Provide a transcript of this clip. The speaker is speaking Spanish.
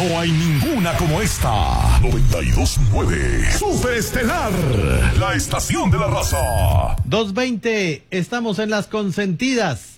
No hay ninguna como esta. 92.9 Superestelar, la estación de la raza. 2:20, estamos en las consentidas.